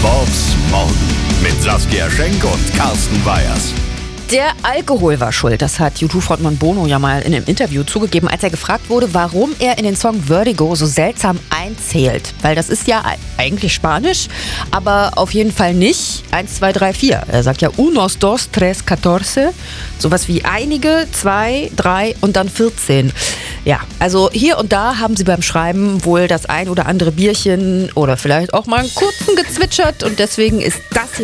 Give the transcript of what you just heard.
Morgen mit Saskia Schenk und Carsten Weyers. Der Alkohol war schuld, das hat U2-Frontmann Bono ja mal in einem Interview zugegeben, als er gefragt wurde, warum er in den Song Vertigo so seltsam einzählt. Weil das ist ja eigentlich Spanisch, aber auf jeden Fall nicht 1, 2, 3, 4. Er sagt ja unos, dos, tres, catorce. Sowas wie einige, 2, 3 und dann 14. Ja, also hier und da haben sie beim Schreiben wohl das ein oder andere Bierchen oder vielleicht auch mal einen kurzen gezwitschert und deswegen ist das hier